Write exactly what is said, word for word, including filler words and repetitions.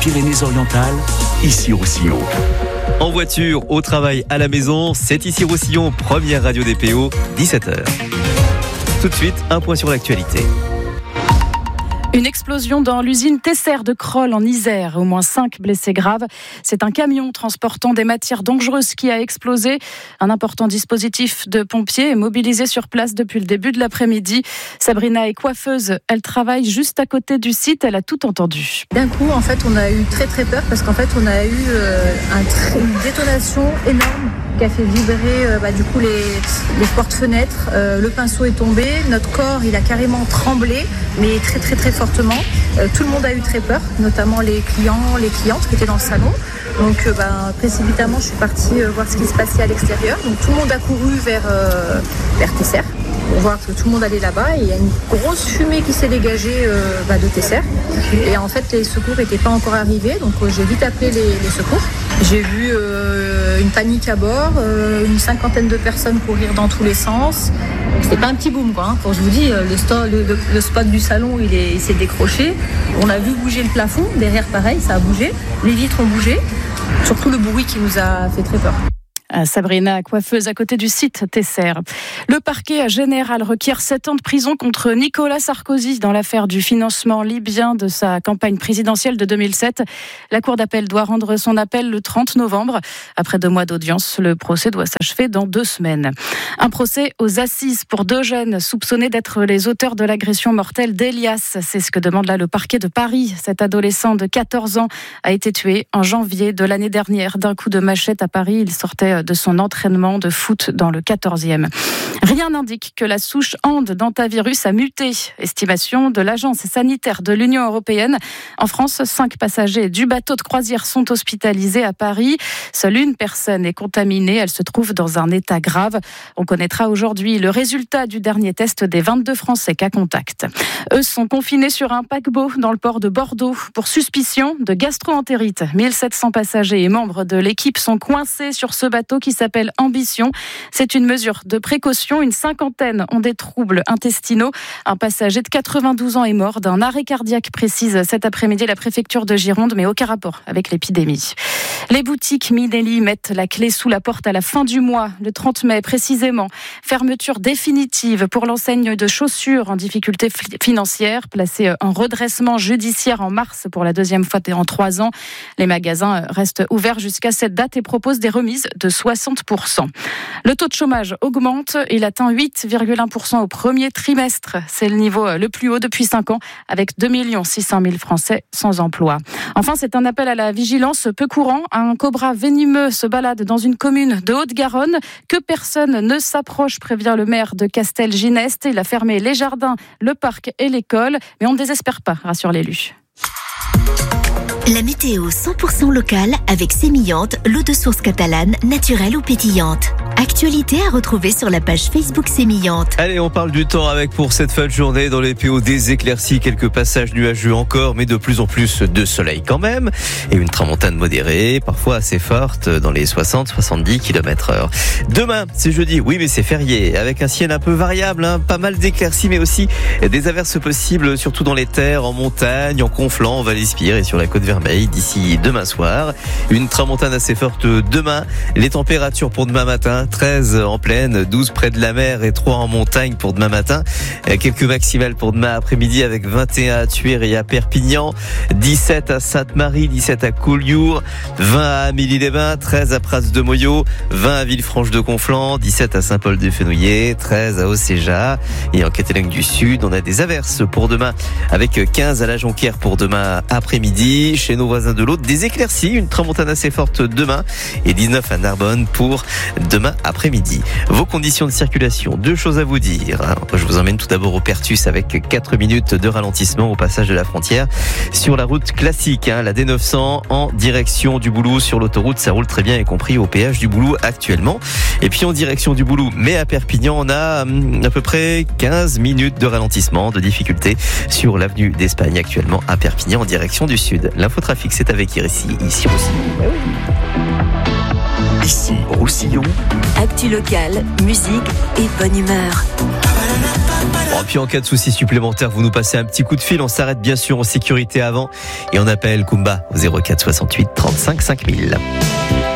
Pyrénées-Orientales, Issy-Roussillon. En voiture, au travail, à la maison, c'est Issy-Roussillon, première radio des P O, dix-sept heures. Tout de suite, un point sur l'actualité. Une explosion dans l'usine Tesser de Crolles en Isère, au moins cinq blessés graves. C'est un camion transportant des matières dangereuses qui a explosé. Un important dispositif de pompiers est mobilisé sur place depuis le début de l'après-midi. Sabrina est coiffeuse, elle travaille juste à côté du site, elle a tout entendu. D'un coup, en fait, on a eu très très peur parce qu'en fait, on a eu euh, un, une détonation énorme qui a fait vibrer euh, bah, du coup les, les portes-fenêtres. Euh, le pinceau est tombé, notre corps il a carrément tremblé, mais très très très fortement. Euh, tout le monde a eu très peur, notamment les clients, les clientes qui étaient dans le salon. Donc euh, bah, précipitamment, je suis partie euh, voir ce qui se passait à l'extérieur. Donc tout le monde a couru vers, euh, vers Tesser pour voir que tout le monde allait là-bas. Et il y a une grosse fumée qui s'est dégagée euh, bah, de Tesser. Et en fait, les secours n'étaient pas encore arrivés, donc euh, j'ai vite appelé les, les secours. J'ai vu euh, une panique à bord, euh, une cinquantaine de personnes courir dans tous les sens. C'était pas un petit boom, quoi. Hein. Quand je vous dis, le, sto- le, le, le spot du salon, il, est, il s'est décroché. On a vu bouger le plafond. Derrière, pareil, ça a bougé. Les vitres ont bougé. Surtout le bruit qui nous a fait très peur. Sabrina, coiffeuse à côté du site Tesser. Le parquet général requiert sept ans de prison contre Nicolas Sarkozy dans l'affaire du financement libyen de sa campagne présidentielle de deux mille sept. La cour d'appel doit rendre son appel le trente novembre. Après deux mois d'audience, le procès doit s'achever dans deux semaines. Un procès aux assises pour deux jeunes soupçonnés d'être les auteurs de l'agression mortelle d'Elias. C'est ce que demande là le parquet de Paris. Cet adolescent de quatorze ans a été tué en janvier de l'année dernière d'un coup de machette à Paris. Il sortait de son entraînement de foot dans le quatorzième. Rien n'indique que la souche Ande d'hantavirus a muté. Estimation de l'agence sanitaire de l'Union européenne. En France, cinq passagers du bateau de croisière sont hospitalisés à Paris. Seule une personne est contaminée. Elle se trouve dans un état grave. On connaîtra aujourd'hui le résultat du dernier test des vingt-deux Français cas contact. Eux sont confinés sur un paquebot dans le port de Bordeaux pour suspicion de gastro-entérite. mille sept cents passagers et membres de l'équipe sont coincés sur ce bateau qui s'appelle Ambition. C'est une mesure de précaution. Une cinquantaine ont des troubles intestinaux. Un passager de quatre-vingt-douze ans est mort d'un arrêt cardiaque, précise cet après-midi la préfecture de Gironde, mais aucun rapport avec l'épidémie. Les boutiques Minelli mettent la clé sous la porte à la fin du mois, le trente mai précisément. Fermeture définitive pour l'enseigne de chaussures en difficulté financière, placée en redressement judiciaire en mars pour la deuxième fois en trois ans. Les magasins restent ouverts jusqu'à cette date et proposent des remises de soixante pour cent. Le taux de chômage augmente, il atteint huit virgule un pour cent au premier trimestre. C'est le niveau le plus haut depuis cinq ans, avec deux millions six cent mille Français sans emploi. Enfin, c'est un appel à la vigilance peu courant. Un cobra venimeux se balade dans une commune de Haute-Garonne. Que personne ne s'approche, prévient le maire de Castelginest. Il a fermé les jardins, le parc et l'école. Mais on ne désespère pas, rassure l'élu. La météo cent pour cent locale avec Sémillante, l'eau de source catalane, naturelle ou pétillante. Actualité à retrouver sur la page Facebook Sémillante. Allez, on parle du temps avec pour cette fin de journée dans les P O des éclaircies, quelques passages nuageux encore, mais de plus en plus de soleil quand même. Et une tramontane modérée, parfois assez forte, dans les soixante à soixante-dix kilomètres heure. Demain, c'est jeudi, oui mais c'est férié, avec un ciel un peu variable, hein, pas mal d'éclaircies, mais aussi des averses possibles, surtout dans les terres, en montagne, en Conflans, en Val-Espire et sur la côte Vermeille d'ici demain soir. Une tramontane assez forte demain. Les températures pour demain matin, treize en plaine, douze près de la mer et trois en montagne pour demain matin. Quelques maximales pour demain après-midi avec vingt et un à Thuir et à Perpignan, dix-sept à Sainte-Marie, dix-sept à Collioure, vingt à Amélie-les-Bains, treize à Prats-de-Moyau, vingt à Villefranche-de-Conflans, dix-sept à Saint-Paul-de-Fenouillet, treize à Océja. Et en Catalogne du Sud, on a des averses pour demain avec quinze à la Jonquière pour demain après-midi. Chez nos voisins de l'autre, des éclaircies, une tramontane assez forte demain et dix-neuf à Narbonne pour demain après-midi. Vos conditions de circulation, deux choses à vous dire. Je vous emmène tout d'abord au Pertus avec quatre minutes de ralentissement au passage de la frontière sur la route classique, hein, la D neuf cents en direction du Boulou sur l'autoroute. Ça roule très bien, y compris au péage du Boulou actuellement. Et puis en direction du Boulou, mais à Perpignan, on a à peu près quinze minutes de ralentissement, de difficulté sur l'avenue d'Espagne actuellement à Perpignan en direction du sud. L'infotrafic, c'est avec Iris, ici aussi. Ici, Roussillon. Actu locale, musique et bonne humeur. Bon, puis en cas de soucis supplémentaires, vous nous passez un petit coup de fil. On s'arrête bien sûr en sécurité avant et on appelle Kumba au zéro quatre soixante-huit trente-cinq cinq mille.